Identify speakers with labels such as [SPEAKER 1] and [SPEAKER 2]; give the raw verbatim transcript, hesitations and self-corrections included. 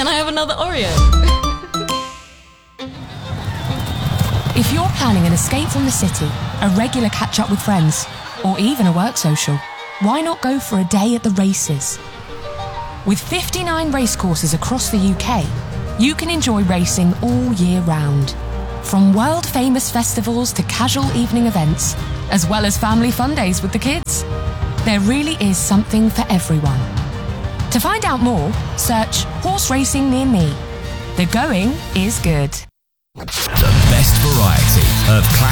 [SPEAKER 1] Can I have another Oreo?
[SPEAKER 2] If you're planning an escape from the city, a regular catch-up with friends, or even a work social, why not go for a day at the races? With fifty-nine racecourses across the U K, you can enjoy racing all year round. From world-famous festivals to casual evening events, as well as family fun days with the kids. There really is something for everyone. To find out more, search horse racing near me. The going is good.
[SPEAKER 3] The best variety of classic